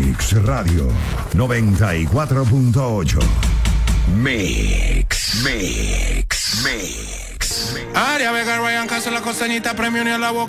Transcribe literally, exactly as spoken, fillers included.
Mix Radio noventa y cuatro punto ocho. Mix, Mix, Mix. Aria Vega, Ryan Castro, la costeñita, premio ni a la boca.